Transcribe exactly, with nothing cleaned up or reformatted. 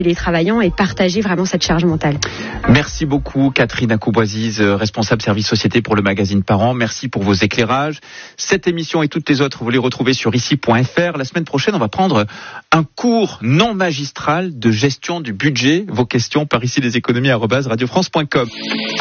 les travaillants et partager vraiment cette charge mentale. Merci beaucoup Catherine Akouboisiz, responsable service société pour le magazine Parents. Merci pour vos éclairages. Cette émission et toutes les autres, vous les retrouvez sur ici point f r. La semaine prochaine, on va prendre un cours non magistral de gestion du budget. Vos questions par ici des économies arobase radio france point com.